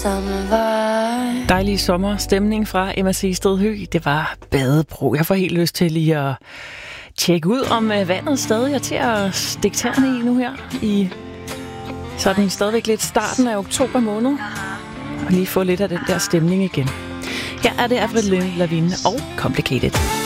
Dejlig sommerstemning fra MSC Stedhø. Det var badebro. Jeg får helt lyst til lige at tjekke ud, om vandet stadig er til at stikke tæerne i nu her. I sådan stadigvæk lidt starten af oktober måned. Og lige få lidt af den der stemning igen. Her er det Avril Lavigne og Complicated.